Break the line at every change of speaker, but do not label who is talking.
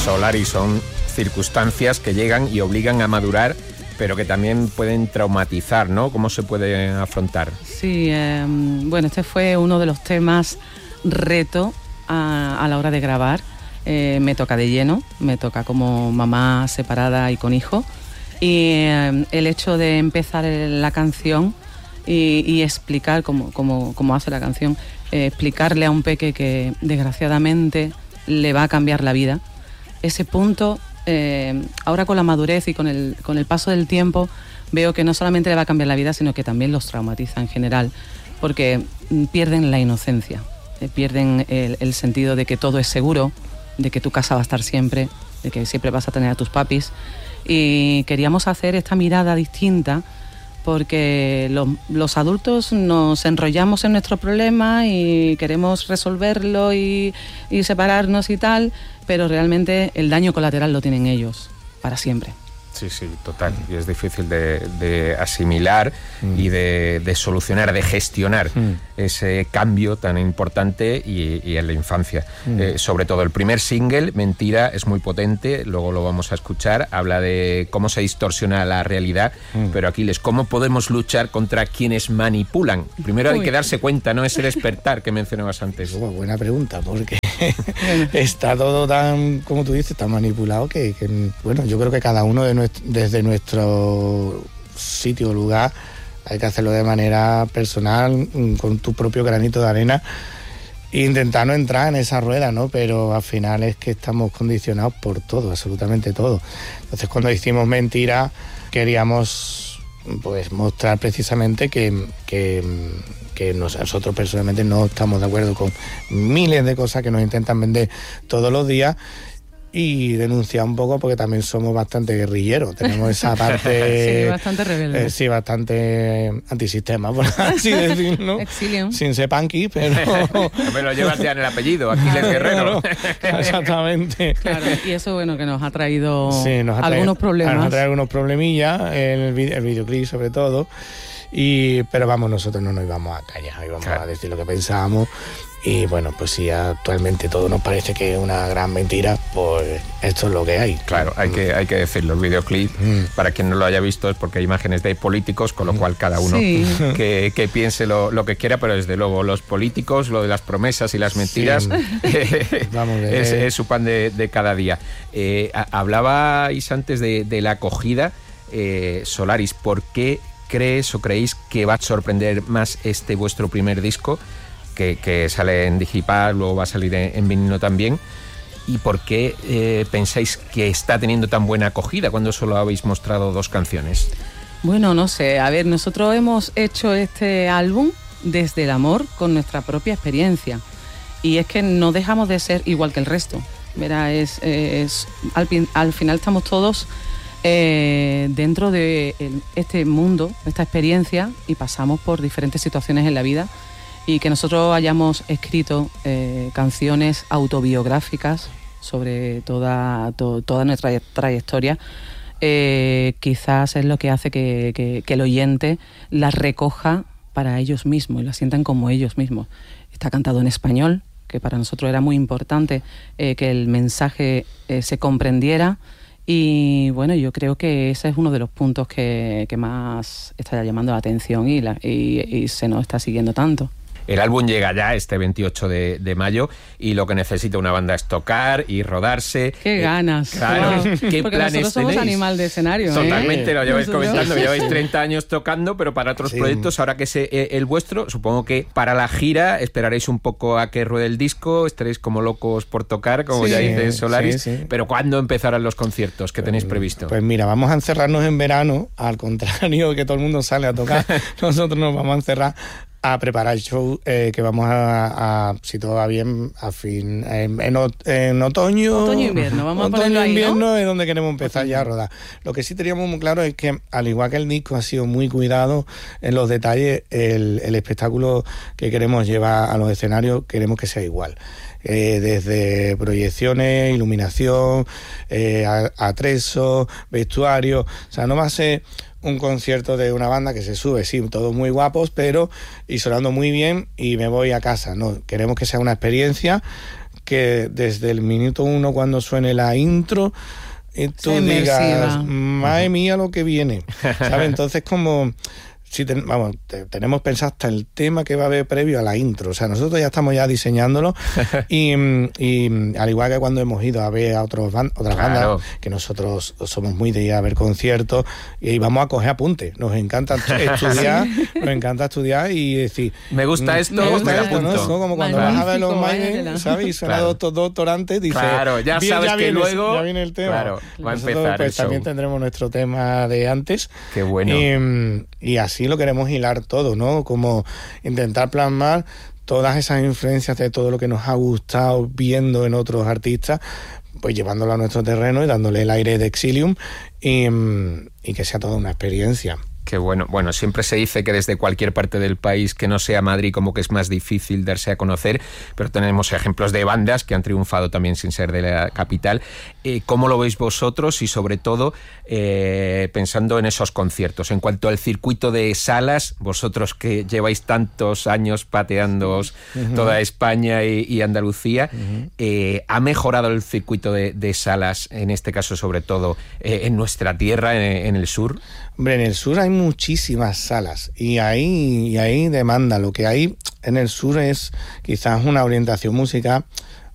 Solaris, son circunstancias que llegan y obligan a madurar, pero que también pueden traumatizar, ¿no? ¿Cómo se puede afrontar?
Sí, bueno, este fue uno de los temas reto a la hora de grabar. Me toca de lleno, me toca como mamá separada y con hijo. Y el hecho de empezar la canción y explicar cómo hace la canción, explicarle a un peque que desgraciadamente le va a cambiar la vida. Ese punto, ahora con la madurez y con el paso del tiempo, veo que no solamente le va a cambiar la vida, sino que también los traumatiza en general, porque pierden la inocencia, pierden el sentido de que todo es seguro, de que tu casa va a estar siempre, de que siempre vas a tener a tus papis. Y queríamos hacer esta mirada distinta, porque los adultos nos enrollamos en nuestro problema y queremos resolverlo y separarnos y tal, pero realmente el daño colateral lo tienen ellos para siempre.
Sí, total. Y es difícil de asimilar y de solucionar, de gestionar ese cambio tan importante y en la infancia. Sobre todo el primer single, Mentira, es muy potente, luego lo vamos a escuchar, habla de cómo se distorsiona la realidad, pero Aquiles, ¿cómo podemos luchar contra quienes manipulan? Primero hay que darse cuenta, no es el despertar que mencionabas antes.
Buena pregunta, porque está todo tan, como tú dices, tan manipulado que bueno, yo creo que cada uno desde nuestro sitio o lugar hay que hacerlo de manera personal, con tu propio granito de arena, e intentar no entrar en esa rueda, ¿no? Pero al final es que estamos condicionados por todo, absolutamente todo. Entonces, cuando hicimos Mentira, queríamos pues mostrar precisamente que nosotros personalmente no estamos de acuerdo con miles de cosas que nos intentan vender todos los días, y denunciar un poco porque también somos bastante guerrilleros, tenemos esa parte
sí, bastante rebelde,
sí, bastante antisistema, por así decirlo.
Exilio.
Sin ser punky, pero
no me lo llevas ya en el apellido, Aquiles Guerrero.
Exactamente.
Claro, y eso, bueno, que nos ha traído algunos problemas.
Nos ha traído algunos problemillas, el videoclip sobre todo. Pero vamos, nosotros no nos íbamos a callar, íbamos a decir lo que pensábamos. Y bueno, pues si actualmente todo nos parece que es una gran mentira, pues esto es lo que hay.
Claro, hay que decirlo. El videoclip, para quien no lo haya visto, es porque hay imágenes de políticos, con lo cual cada uno que piense lo que quiera, pero desde luego los políticos, lo de las promesas y las mentiras, es su pan de cada día. Hablabais antes de la acogida. Solaris, ¿por qué crees o creéis que va a sorprender más este vuestro primer disco, que sale en digital, luego va a salir en vinilo también? ¿Y por qué pensáis que está teniendo tan buena acogida cuando solo habéis mostrado 2 canciones?
Bueno, no sé, a ver, nosotros hemos hecho este álbum desde el amor, con nuestra propia experiencia, y es que no dejamos de ser igual que el resto. Verá, al final estamos todos dentro de este mundo, esta experiencia, y pasamos por diferentes situaciones en la vida, y que nosotros hayamos escrito canciones autobiográficas sobre toda nuestra trayectoria, quizás es lo que hace que el oyente las recoja para ellos mismos y las sientan como ellos mismos. Está cantado en español, que para nosotros era muy importante que el mensaje se comprendiera. Y bueno, yo creo que ese es uno de los puntos que más está llamando la atención y se nos está siguiendo tanto.
El álbum llega ya este 28 de mayo y lo que necesita una banda es tocar y rodarse.
¡Qué ganas!
Claro,
wow.
¿qué
porque
planes
nosotros somos
tenéis?
Animal de escenario.
Totalmente, lo lleváis
Nosotros
comentando, lleváis 30 años tocando, pero para otros proyectos, ahora que es el vuestro, supongo que para la gira esperaréis un poco a que ruede el disco, estaréis como locos por tocar, como ya dice Solaris, pero ¿cuándo empezarán los conciertos que tenéis previsto?
Pues mira, vamos a encerrarnos en verano, al contrario que todo el mundo sale a tocar, nosotros nos vamos a encerrar a preparar el show que vamos a si todo va bien, en
otoño-invierno, vamos a ponerlo ahí,
¿no? Es donde queremos empezar ya a rodar. Lo que sí teníamos muy claro es que, al igual que el disco ha sido muy cuidado en los detalles, el espectáculo que queremos llevar a los escenarios queremos que sea igual. Desde proyecciones, iluminación, atrezo, vestuario, o sea, no va a ser un concierto de una banda que se sube, sí, todos muy guapos, pero y sonando muy bien y me voy a casa. No, queremos que sea una experiencia que desde el minuto 1 cuando suene la intro, tú digas, madre mía lo que viene, ¿sabes? Entonces como... Sí, tenemos pensado hasta el tema que va a haber previo a la intro. O sea, nosotros ya estamos diseñándolo y al igual que cuando hemos ido a ver a otras bandas, que nosotros somos muy de ir a ver conciertos y vamos a coger apuntes. Nos encanta estudiar, y decir...
Me gusta esto, ¿no?
Como cuando vas a ver los Maiden, ¿sabes? Y suena doctorantes, dices...
Claro, ya sabes que luego...
Ya viene el tema.
Claro, va a
nosotros,
empezar
pues,
el show.
también tendremos nuestro tema de antes.
Qué bueno.
Y así lo queremos hilar todo, ¿no? Como intentar plasmar todas esas influencias de todo lo que nos ha gustado viendo en otros artistas, pues llevándolo a nuestro terreno y dándole el aire de Exilium y que sea toda una experiencia.
Qué bueno. Bueno, siempre se dice que desde cualquier parte del país que no sea Madrid como que es más difícil darse a conocer, pero tenemos ejemplos de bandas que han triunfado también sin ser de la capital. ¿Cómo lo veis vosotros? Y sobre todo, pensando en esos conciertos. En cuanto al circuito de salas, vosotros que lleváis tantos años pateándoos toda España y Andalucía, ¿ha mejorado el circuito de salas, en este caso sobre todo en nuestra tierra, en el sur?
Hombre, en el sur hay muchísimas salas y hay demanda. Lo que hay en el sur es quizás una orientación musical